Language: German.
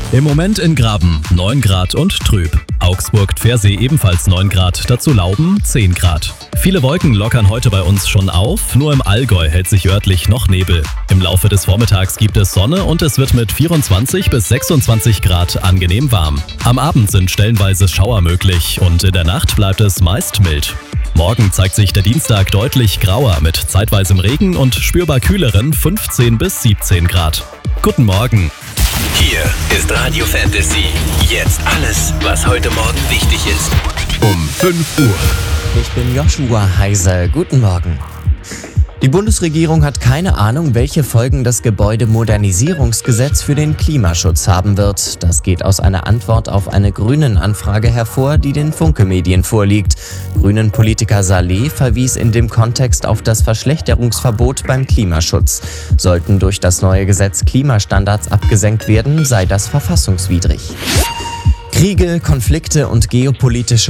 Im Moment in Graben 9 Grad und trüb. Augsburg-Pfersee ebenfalls 9 Grad, dazu Lauben 10 Grad. Viele Wolken lockern heute bei uns schon auf, nur im Allgäu hält sich örtlich noch Nebel. Im Laufe des Vormittags gibt es Sonne und es wird mit 24 bis 26 Grad angenehm warm. Am Abend sind stellenweise Schauer möglich und in der Nacht bleibt es meist mild. Morgen zeigt sich der Dienstag deutlich grauer mit zeitweisem Regen und spürbar kühleren 15 bis 17 Grad. Guten Morgen! Hier ist Radio Fantasy. Jetzt alles, was heute Morgen wichtig ist. Um 5 Uhr. Ich bin Joshua Heisel. Guten Morgen. Die Bundesregierung hat keine Ahnung, welche Folgen das Gebäudemodernisierungsgesetz für den Klimaschutz haben wird. Das geht aus einer Antwort auf eine Grünen-Anfrage hervor, die den Funke-Medien vorliegt. Grünen-Politiker Saleh verwies in dem Kontext auf das Verschlechterungsverbot beim Klimaschutz. Sollten durch das neue Gesetz Klimastandards abgesenkt werden, sei das verfassungswidrig. Kriege, Konflikte und geopolitische